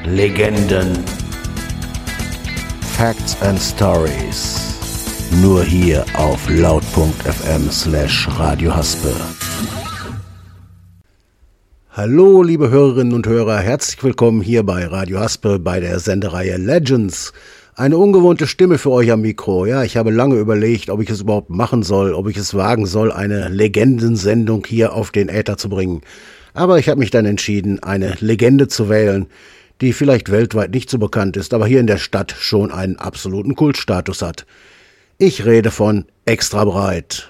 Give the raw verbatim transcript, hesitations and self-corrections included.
Legenden. Facts and Stories. Nur hier auf laut.fm slash Radio Haspe. Hallo liebe Hörerinnen und Hörer, herzlich willkommen hier bei Radio Haspe bei der Sendereihe Legends. Eine ungewohnte Stimme für euch am Mikro. Ja, ich habe lange überlegt, ob ich es überhaupt machen soll, ob ich es wagen soll, eine Legendensendung hier auf den Äther zu bringen. Aber ich habe mich dann entschieden, eine Legende zu wählen, die vielleicht weltweit nicht so bekannt ist, aber hier in der Stadt schon einen absoluten Kultstatus hat. Ich rede von Extra Breit.